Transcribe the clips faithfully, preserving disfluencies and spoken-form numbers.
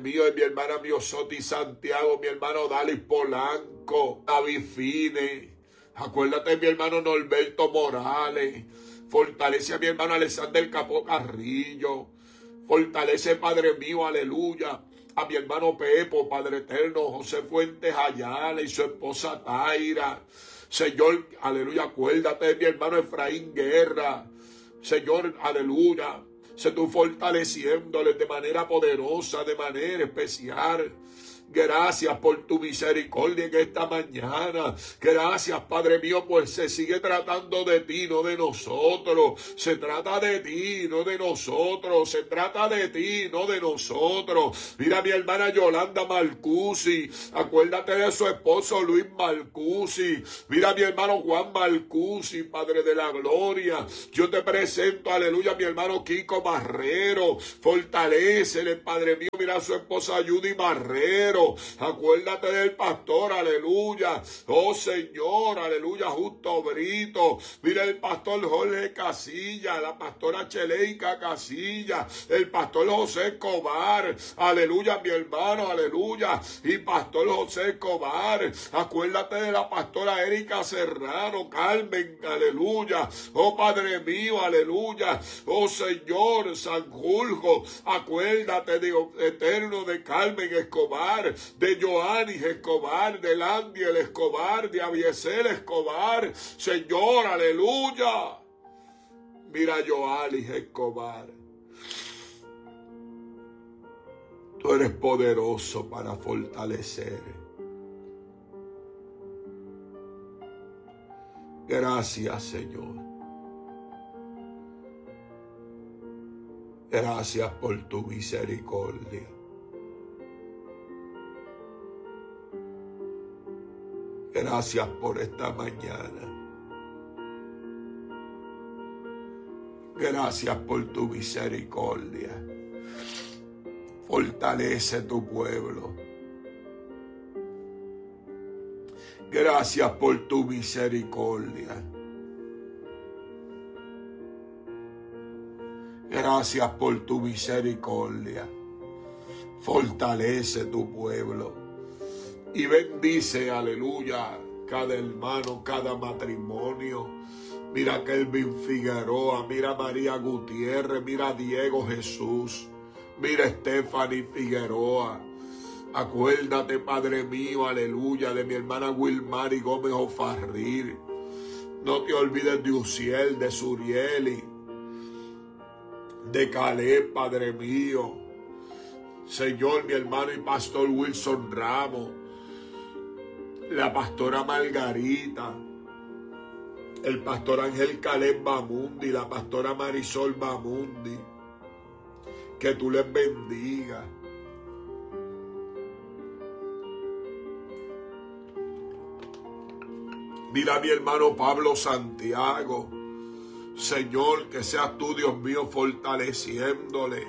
mío, de mi hermana Miosoti Santiago, mi hermano Dalis Polanco, David Fine. Acuérdate de mi hermano Norberto Morales. Fortalece a mi hermano Alexander Capó Carrillo. Fortalece, Padre mío, aleluya, a mi hermano Pepo, Padre eterno, José Fuentes Ayala y su esposa Taira. Señor, aleluya, acuérdate de mi hermano Efraín Guerra. Señor, aleluya, sé tú fortaleciéndoles de manera poderosa, de manera especial. Gracias por tu misericordia en esta mañana. Gracias, Padre mío, pues se sigue tratando de ti, no de nosotros. Se trata de ti, no de nosotros. Se trata de ti, no de nosotros. Mira a mi hermana Yolanda Marcusi. Acuérdate de su esposo Luis Marcusi. Mira a mi hermano Juan Marcusi, Padre de la gloria. Yo te presento, aleluya, a mi hermano Kiko Marrero. Fortalécele, Padre mío. Mira a su esposa Judy Marrero. Acuérdate del pastor, aleluya. Oh Señor, aleluya, Justo Brito. Mira el pastor Jorge Casilla, la pastora Cheleika Casilla, el pastor José Escobar, aleluya, mi hermano, aleluya, y pastor José Escobar. Acuérdate de la pastora Erika Serrano, Carmen, aleluya. Oh Padre mío, aleluya. Oh Señor, San Julio, acuérdate, Dios eterno, de Carmen Escobar, de Joanis Escobar, de Landiel Escobar, de Abiesel Escobar. Señor, aleluya. Mira a Joanis Escobar. Tú eres poderoso para fortalecer. Gracias, Señor. Gracias por tu misericordia. Gracias por esta mañana. Gracias por tu misericordia. Fortalece tu pueblo. Gracias por tu misericordia. Gracias por tu misericordia. Fortalece tu pueblo. Y bendice, aleluya, cada hermano, cada matrimonio. Mira Kelvin Figueroa, mira María Gutiérrez, mira Diego Jesús, mira Stephanie Figueroa. Acuérdate, Padre mío, aleluya, de mi hermana Wilmary Gómez Ofarril. No te olvides de Uciel, de Surieli, de Caleb, Padre mío. Señor, mi hermano y pastor Wilson Ramos, la pastora Margarita, el pastor Ángel Caleb Bamundi, la pastora Marisol Bamundi. Que tú les bendigas. Mira a mi hermano Pablo Santiago. Señor, que seas tú, Dios mío, fortaleciéndole.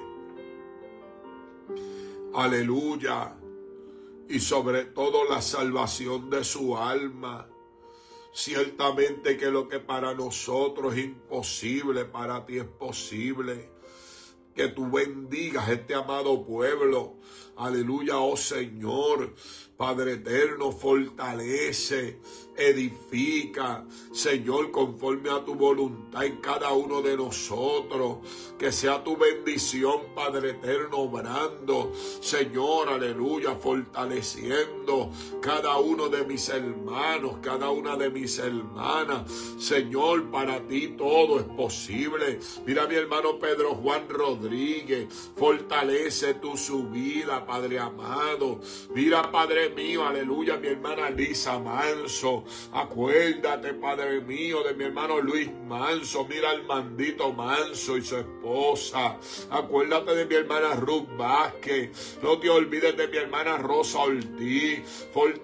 Aleluya. Y sobre todo la salvación de su alma. Ciertamente que lo que para nosotros es imposible, para ti es posible. Que tú bendigas este amado pueblo. Aleluya, oh Señor. Padre eterno, fortalece, edifica, Señor, conforme a tu voluntad en cada uno de nosotros. Que sea tu bendición, Padre eterno, obrando, Señor, aleluya, fortaleciendo cada uno de mis hermanos, cada una de mis hermanas. Señor, para ti todo es posible. Mira a mi hermano Pedro Juan Rodríguez, fortalece tu su vida, Padre amado. Mira, Padre mío, aleluya, mi hermana Lisa Manso. Acuérdate, Padre mío, de mi hermano Luis Manso. Mira al Mandito Manso y su esposa. Acuérdate de mi hermana Ruth Vázquez. No te olvides de mi hermana Rosa Ortiz.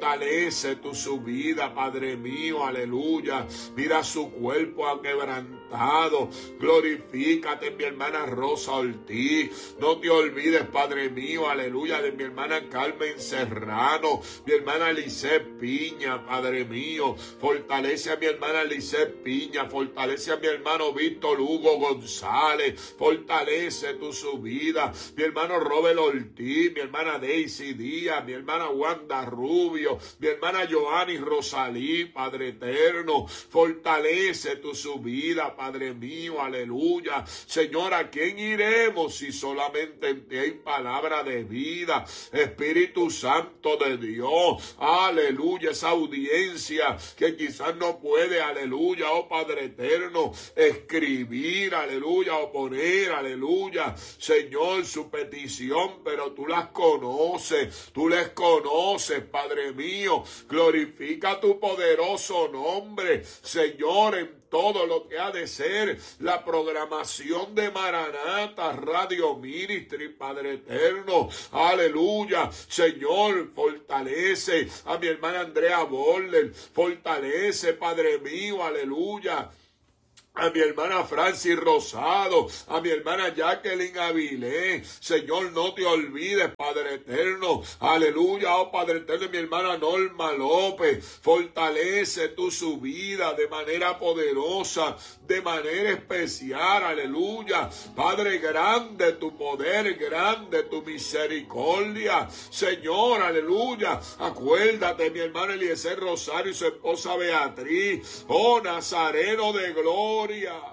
Fortalece tu su vida, Padre mío, aleluya. Mira su cuerpo aquebrantado, Hurtado. Glorifícate, mi hermana Rosa Ortiz. No te olvides, Padre mío, aleluya, de mi hermana Carmen Serrano, mi hermana Lisset Piña, Padre mío. Fortalece a mi hermana Lisset Piña, fortalece a mi hermano Víctor Hugo González, fortalece tu su vida. Mi hermano Robert Ortiz, mi hermana Daisy Díaz, mi hermana Wanda Rubio, mi hermana Joanny Rosalí, Padre eterno, fortalece tu su vida, Padre mío, aleluya. Señor, ¿a quién iremos si solamente en ti hay palabra de vida? Espíritu Santo de Dios, aleluya, esa audiencia que quizás no puede, aleluya, oh Padre eterno, escribir, aleluya, o poner, aleluya, Señor, su petición, pero tú las conoces, tú les conoces, Padre mío. Glorifica tu poderoso nombre, Señor, en todo lo que ha de ser la programación de Maranata Radio Ministry, Padre eterno, aleluya. Señor, fortalece a mi hermana Andrea Borler, fortalece, Padre mío, aleluya, a mi hermana Francis Rosado, a mi hermana Jacqueline Avilés. Señor, no te olvides, Padre eterno, aleluya, oh Padre eterno, mi hermana Norma López. Fortalece tu su vida de manera poderosa, de manera especial, aleluya. Padre, grande tu poder, grande tu misericordia, Señor, aleluya. Acuérdate, mi hermano Eliezer Rosario y su esposa Beatriz, oh Nazareno de gloria.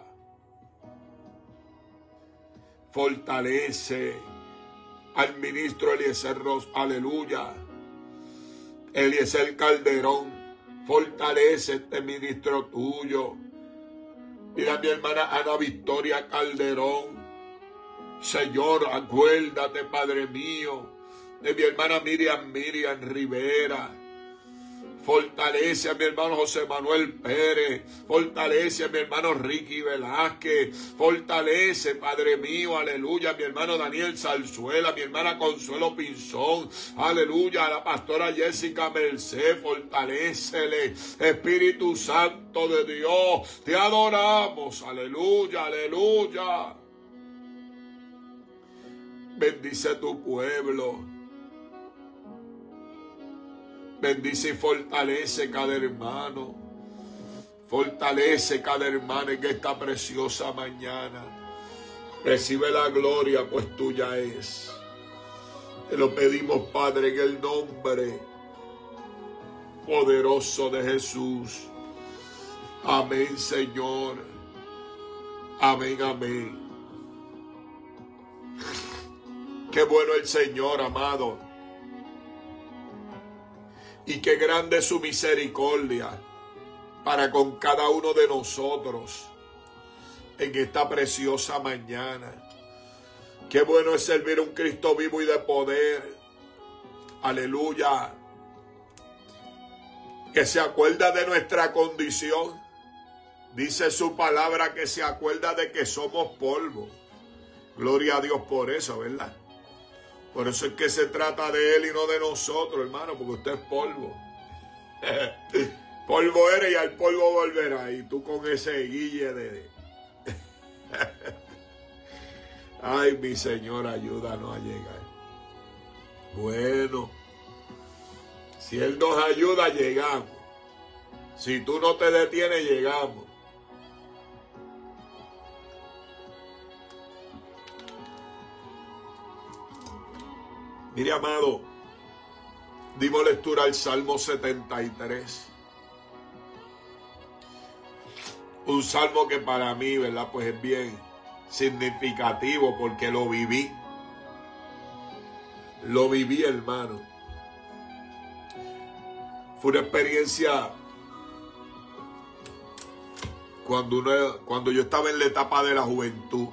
Fortalece al ministro Eliezer Rosario, aleluya. Eliezer Calderón, fortalece este ministro tuyo. Mira a mi hermana Ana Victoria Calderón. Señor, acuérdate, Padre mío, de mi hermana Miriam Miriam Rivera. Fortalece a mi hermano José Manuel Pérez. Fortalece a mi hermano Ricky Velázquez. Fortalece, Padre mío, aleluya, a mi hermano Daniel Zarzuela, a mi hermana Consuelo Pinzón. Aleluya, a la pastora Jessica Merced. Fortalécele, Espíritu Santo de Dios. Te adoramos, aleluya, aleluya. Bendice tu pueblo. Bendice y fortalece cada hermano. Fortalece cada hermano en esta preciosa mañana. Recibe la gloria, pues tuya es. Te lo pedimos, Padre, en el nombre poderoso de Jesús. Amén, Señor. Amén, amén. Qué bueno el Señor, amado. Y qué grande es su misericordia para con cada uno de nosotros en esta preciosa mañana. Qué bueno es servir a un Cristo vivo y de poder. Aleluya. Que se acuerda de nuestra condición. Dice su palabra que se acuerda de que somos polvo. Gloria a Dios por eso, ¿verdad? Por eso es que se trata de Él y no de nosotros, hermano, porque usted es polvo. Polvo eres y al polvo volverá. Y tú con ese guille de... Ay, mi Señor, ayúdanos a llegar. Bueno, si Él nos ayuda, llegamos. Si tú no te detienes, llegamos. Mire, amado, dimos lectura al Salmo setenta y tres. Un salmo que para mí, ¿verdad? Pues es bien significativo porque lo viví. Lo viví, hermano. Fue una experiencia cuando, uno, cuando yo estaba en la etapa de la juventud.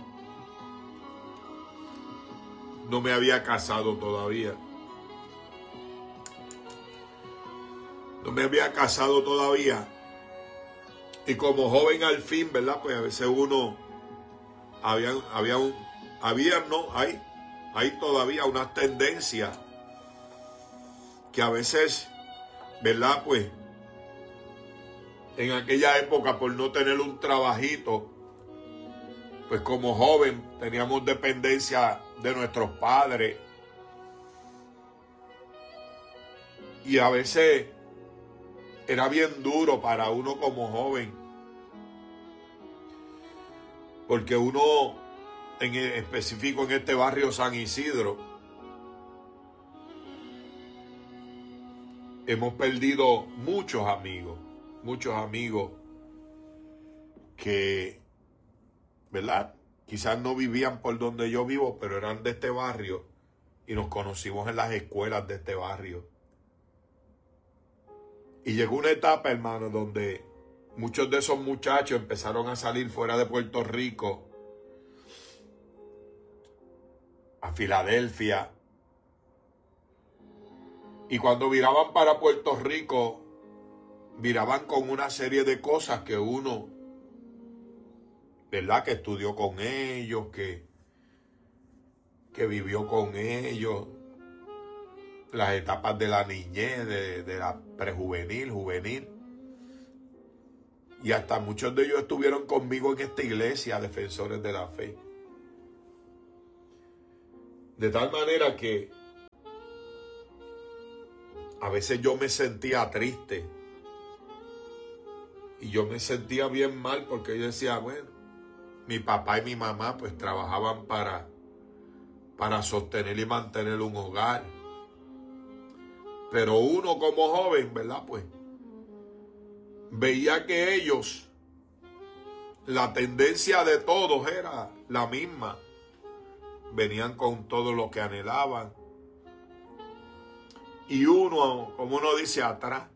No me había casado todavía. No me había casado todavía. Y como joven al fin, ¿verdad? Pues a veces uno... Había, había un... Había, no, hay... Hay todavía unas tendencias que a veces, ¿verdad? Pues en aquella época, por no tener un trabajito, pues como joven teníamos dependencia de nuestros padres. Y a veces era bien duro para uno como joven. Porque uno, en específico en este barrio San Isidro, hemos perdido muchos amigos, muchos amigos que, ¿verdad? Quizás no vivían por donde yo vivo, pero eran de este barrio y nos conocimos en las escuelas de este barrio. Y llegó una etapa, hermano, donde muchos de esos muchachos empezaron a salir fuera de Puerto Rico, a Filadelfia. Y cuando viraban para Puerto Rico, viraban con una serie de cosas que uno, ¿verdad?, que estudió con ellos, que, que vivió con ellos, las etapas de la niñez, de, de la prejuvenil, juvenil. Y hasta muchos de ellos estuvieron conmigo en esta iglesia, defensores de la fe. De tal manera que a veces yo me sentía triste. Y yo me sentía bien mal porque yo decía, bueno, mi papá y mi mamá pues trabajaban para, para sostener y mantener un hogar. Pero uno como joven, ¿verdad? Pues veía que ellos, la tendencia de todos era la misma. Venían con todo lo que anhelaban. Y uno, como uno dice, atrás.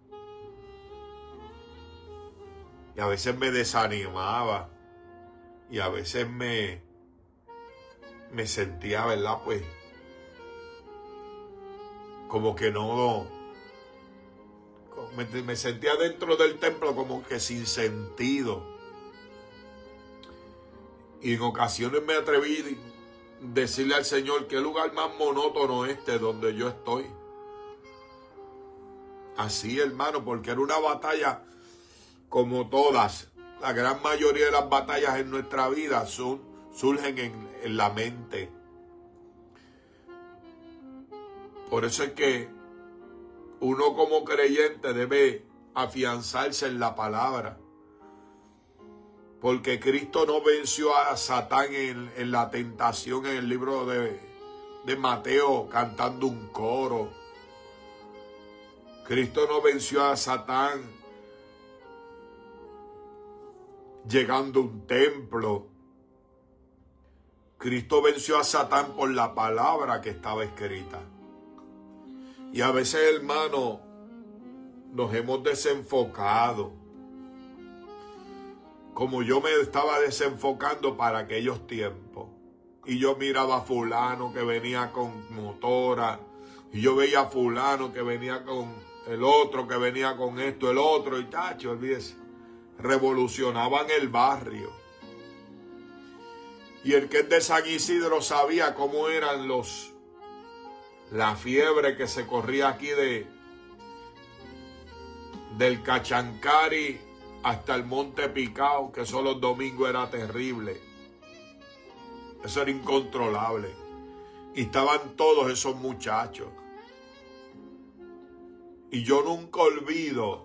Y a veces me desanimaba. Y a veces me, me sentía, ¿verdad? Pues como que no, me, me sentía dentro del templo como que sin sentido. Y en ocasiones me atreví a decirle al Señor, qué lugar más monótono este donde yo estoy. Así, hermano, porque era una batalla como todas. La gran mayoría de las batallas en nuestra vida son, surgen en, en la mente. Por eso es que uno como creyente debe afianzarse en la palabra. Porque Cristo no venció a Satán en, en la tentación en el libro de, de Mateo cantando un coro. Cristo no venció a Satán llegando a un templo. Cristo venció a Satán por la palabra que estaba escrita. Y a veces, hermano, nos hemos desenfocado. Como yo me estaba desenfocando para aquellos tiempos. Y yo miraba a fulano que venía con motora. Y yo veía a fulano que venía con el otro, que venía con esto, el otro. Y tacho, olvídese. Revolucionaban el barrio. Y el que es de San Isidro sabía cómo eran los... La fiebre que se corría aquí de del Cachancari hasta el Monte Picao, que solo los domingos era terrible. Eso era incontrolable. Y estaban todos esos muchachos. Y yo nunca olvido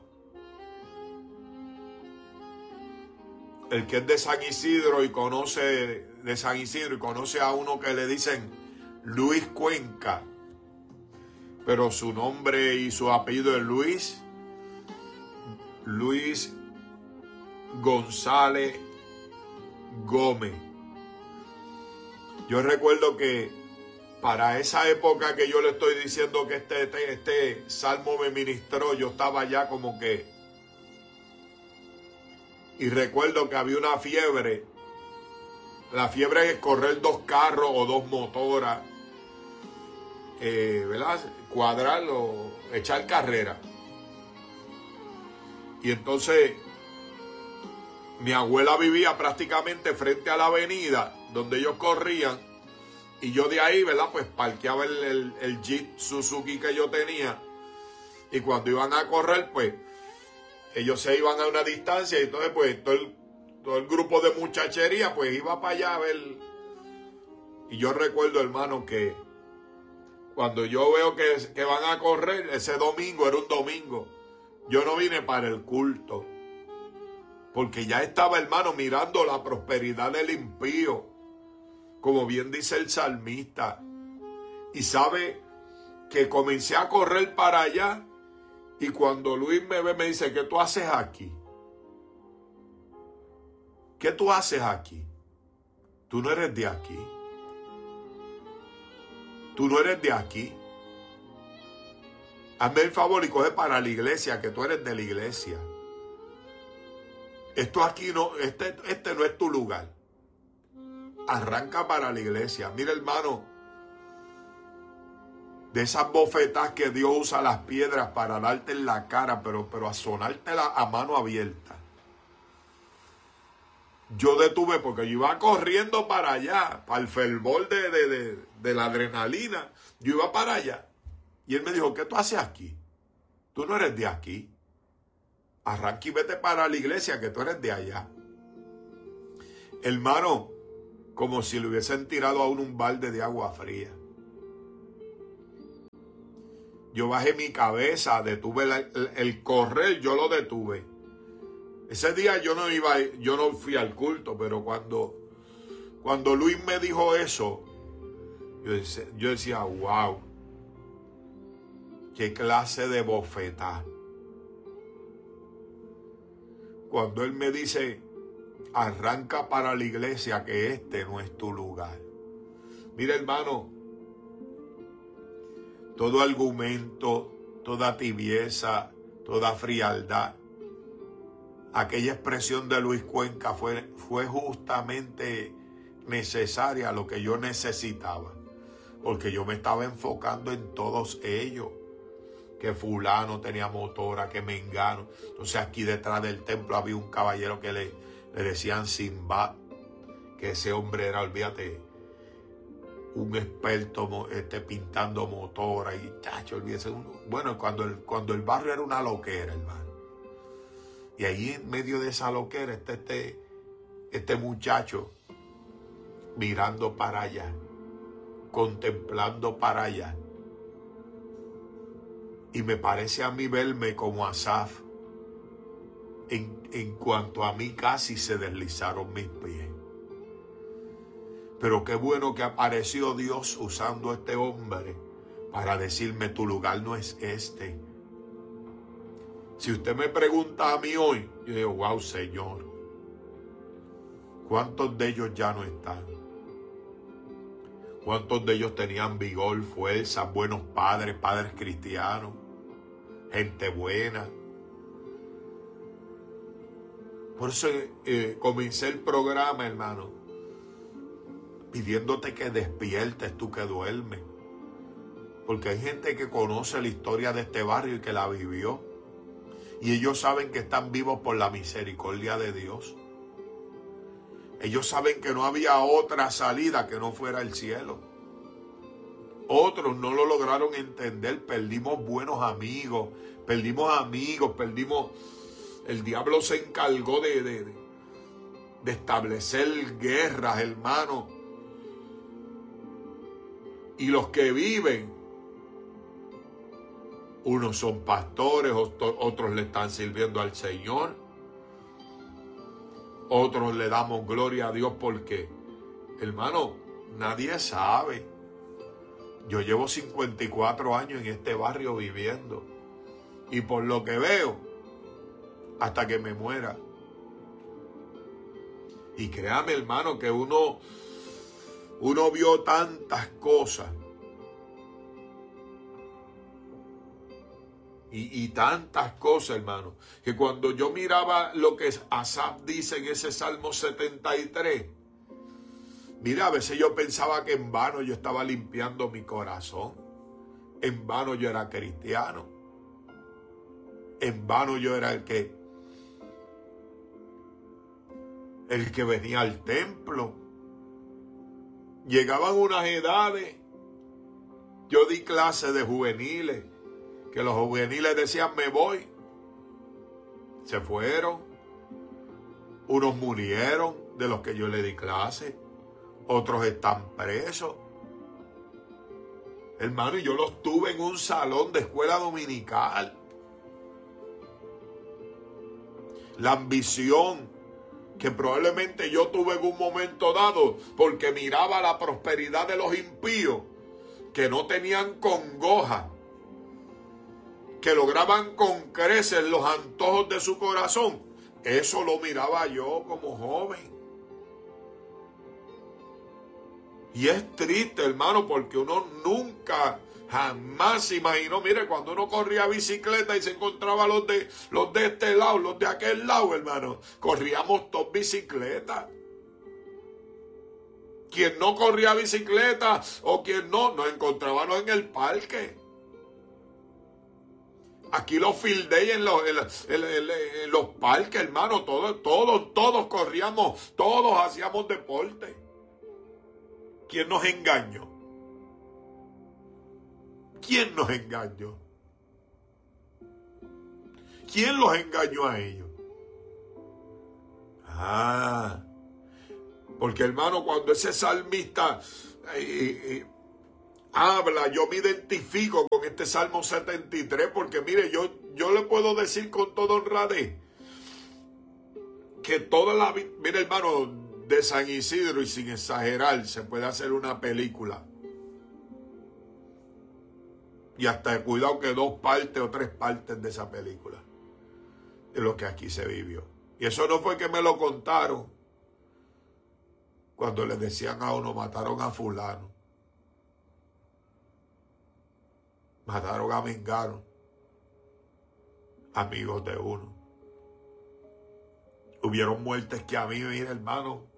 el que es de San Isidro y conoce de San Isidro y conoce a uno que le dicen Luis Cuenca. Pero su nombre y su apellido es Luis, Luis González Gómez. Yo recuerdo que para esa época que yo le estoy diciendo que este, este, este salmo me ministró, yo estaba ya como que... Y recuerdo que había una fiebre. La fiebre es correr dos carros o dos motoras. Eh, ¿verdad? Cuadrar o echar carrera. Y entonces mi abuela vivía prácticamente frente a la avenida donde ellos corrían, y yo de ahí, ¿verdad? Pues parqueaba el, el, el Jeep Suzuki que yo tenía, y cuando iban a correr, pues ellos se iban a una distancia, y entonces pues todo el todo el grupo de muchachería, pues iba para allá a ver. Y yo recuerdo, hermano, que cuando yo veo que, que van a correr, ese domingo era un domingo, yo no vine para el culto, porque ya estaba, hermano, mirando la prosperidad del impío, como bien dice el salmista. Y sabe que comencé a correr para allá, y cuando Luis me ve me dice, ¿qué tú haces aquí? ¿Qué tú haces aquí? Tú no eres de aquí. Tú no eres de aquí. Hazme el favor y coge para la iglesia, que tú eres de la iglesia. Esto aquí no, este, este no es tu lugar. Arranca para la iglesia. Mira, hermano, de esas bofetas que Dios usa las piedras para darte en la cara, pero, pero a sonártela a mano abierta. Yo detuve porque yo iba corriendo para allá, para el fervor de, de, de, de la adrenalina. Yo iba para allá. Y él me dijo, ¿qué tú haces aquí? Tú no eres de aquí. Arranca y vete para la iglesia, que tú eres de allá. Hermano, como si le hubiesen tirado a uno un balde de agua fría. Yo bajé mi cabeza, detuve la, el, el correr, yo lo detuve. Ese día yo no iba, yo no fui al culto, pero cuando, cuando Luis me dijo eso, yo decía, yo decía, wow, qué clase de bofetá. Cuando él me dice, arranca para la iglesia, que este no es tu lugar. Mira, hermano, todo argumento, toda tibieza, toda frialdad, aquella expresión de Luis Cuenca fue, fue justamente necesaria, lo que yo necesitaba, porque yo me estaba enfocando en todos ellos, que fulano tenía motora, que mengano. Entonces aquí detrás del templo había un caballero que le, le decían Simbad, que ese hombre era, olvídate, un experto este, pintando motora y chacho, olvídese, un, bueno, cuando el, cuando el barrio era una loquera, hermano. Y ahí en medio de esa loquera está este, este muchacho mirando para allá, contemplando para allá. Y me parece a mí verme como Asaf. En, en cuanto a mí casi se deslizaron mis pies. Pero qué bueno que apareció Dios usando a este hombre para decirme, tu lugar no es este. Si usted me pregunta a mí hoy, yo digo, wow, Señor, ¿cuántos de ellos ya no están? ¿Cuántos de ellos tenían vigor, fuerza, buenos padres, padres cristianos, gente buena? Por eso eh, comencé el programa, hermano, pidiéndote que despiertes tú que duermes. Porque hay gente que conoce la historia de este barrio y que la vivió. Y ellos saben que están vivos por la misericordia de Dios. Ellos saben que no había otra salida que no fuera el cielo. Otros no lo lograron entender. Perdimos buenos amigos. Perdimos amigos. Perdimos... El diablo se encargó de, de, de establecer guerras, hermano. Y los que viven, unos son pastores, otros le están sirviendo al Señor. Otros le damos gloria a Dios porque, hermano, nadie sabe. Yo llevo cincuenta y cuatro años en este barrio viviendo. Y por lo que veo, hasta que me muera. Y créame, hermano, que uno, uno vio tantas cosas. Y, y tantas cosas, hermano, que cuando yo miraba lo que Asaf dice en ese Salmo setenta y tres, mira, a veces yo pensaba que en vano yo estaba limpiando mi corazón. En vano yo era cristiano. En vano yo era el que el que venía al templo. Llegaban unas edades. Yo di clases de juveniles, que los juveniles decían, me voy. Se fueron. Unos murieron de los que yo le di clase. Otros están presos. Hermano, y yo los tuve en un salón de escuela dominical. La ambición que probablemente yo tuve en un momento dado porque miraba la prosperidad de los impíos que no tenían congoja, que lograban con creces los antojos de su corazón. Eso lo miraba yo como joven. Y es triste, hermano, porque uno nunca, jamás se imaginó. Mire, cuando uno corría bicicleta y se encontraba los de, los de este lado, los de aquel lado, hermano, corríamos todos bicicleta. Quien no corría bicicleta o quien no, nos encontrábamos en el parque. Aquí los field day en los, en, en, en, en los parques, hermano, todos, todos, todos corríamos, todos hacíamos deporte. ¿Quién nos engañó? ¿Quién nos engañó? ¿Quién los engañó a ellos? Ah, porque hermano, cuando ese salmista eh, eh, habla, yo me identifico con este Salmo setenta y tres, porque mire, yo, yo le puedo decir con toda honradez que toda la vida, mire hermano, de San Isidro, y sin exagerar, se puede hacer una película. Y hasta cuidado que dos partes o tres partes de esa película, de lo que aquí se vivió. Y eso no fue que me lo contaron cuando le decían a uno, mataron a fulano, mataron a Mengano, amigos de uno. Hubieron muertes que a mí, mira hermano,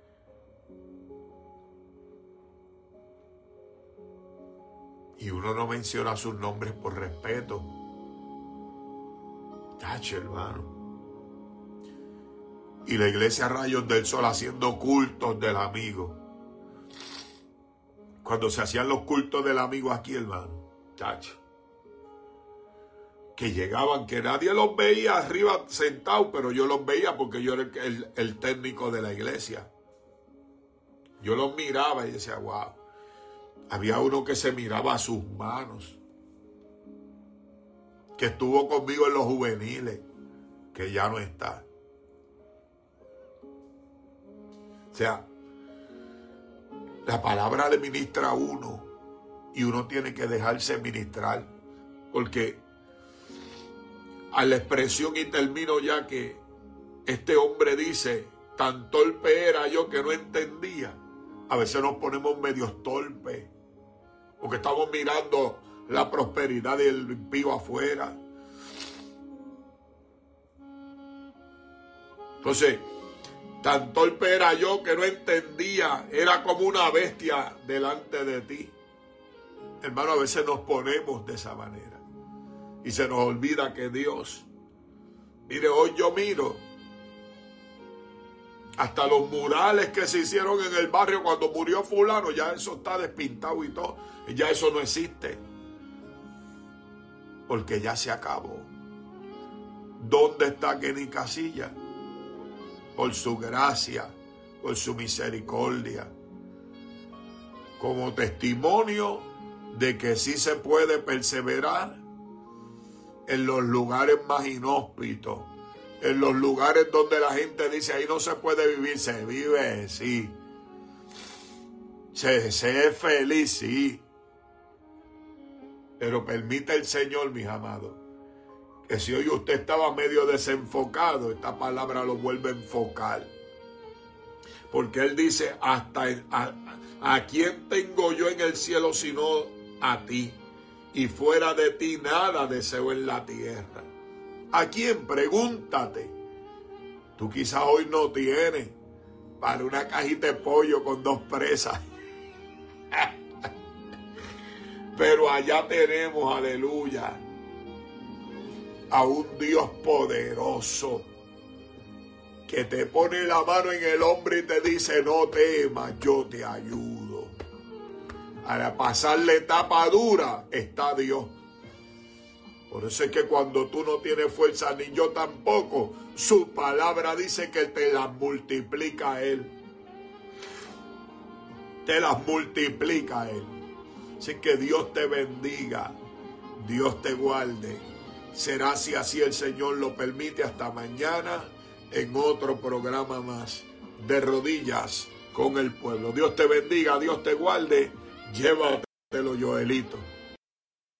y uno no menciona sus nombres por respeto. Tacho, hermano. Y la iglesia Rayos del Sol haciendo cultos del amigo. Cuando se hacían los cultos del amigo aquí, hermano. Tacho. Que llegaban, que nadie los veía arriba sentados, pero yo los veía porque yo era el, el, el técnico de la iglesia. Yo los miraba y decía, wow. Había uno que se miraba a sus manos, que estuvo conmigo en los juveniles, que ya no está. O sea, la palabra le ministra a uno y uno tiene que dejarse ministrar, porque a la expresión, y termino ya, que este hombre dice, tan torpe era yo que no entendía. A veces nos ponemos medios torpes, porque estamos mirando la prosperidad del impío afuera. Entonces, tan torpe era yo que no entendía, era como una bestia delante de ti. Hermano, a veces nos ponemos de esa manera y se nos olvida que Dios, mire, hoy yo miro hasta los murales que se hicieron en el barrio cuando murió fulano, ya eso está despintado y todo, y ya eso no existe, porque ya se acabó. ¿Dónde está Kenny Casillas? Por su gracia, por su misericordia, como testimonio de que sí se puede perseverar en los lugares más inhóspitos, en los lugares donde la gente dice, ahí no se puede vivir. Se vive, sí. Se, se es feliz, sí. Pero permite el Señor, mis amados, que si hoy usted estaba medio desenfocado, esta palabra lo vuelve a enfocar. Porque Él dice, hasta a, a quién tengo yo en el cielo sino a ti, y fuera de ti nada deseo en la tierra. ¿A quién? Pregúntate. Tú quizás hoy no tienes para una cajita de pollo con dos presas. Pero allá tenemos, aleluya, a un Dios poderoso que te pone la mano en el hombro y te dice, no temas, yo te ayudo. Para pasar la etapa dura está Dios. Por eso es que cuando tú no tienes fuerza, ni yo tampoco, su palabra dice que te las multiplica a Él. Te las multiplica a Él. Así que Dios te bendiga, Dios te guarde. Será si así el Señor lo permite hasta mañana en otro programa más de Rodillas con el Pueblo. Dios te bendiga, Dios te guarde. Llévatelo, Joelito.